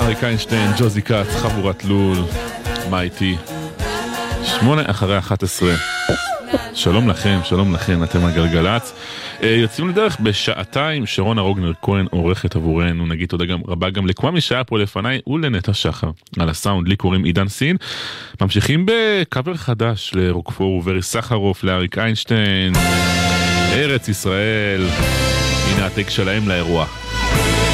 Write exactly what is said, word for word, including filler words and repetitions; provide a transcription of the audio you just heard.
אריק איינשטיין, ג'וזי קאץ, חבורת לול, מה איתי? שמונה אחרי אחת עשרה. שלום לכם, שלום לכם, אתם הגלגלץ. יוצאים לדרך בשעתיים, שרונה רוגנר כהן עורכת עבורנו, נגיד תודה גם רבה גם לכמה מי שהיה פה לפניי ולנטע שחר. על הסאונד לי קוראים עידן סין. ממשיכים בקאבר חדש לרוקפור וברי סחרוף, לאריק איינשטיין, ארץ ישראל. הנה הטק שלהם לאירוע.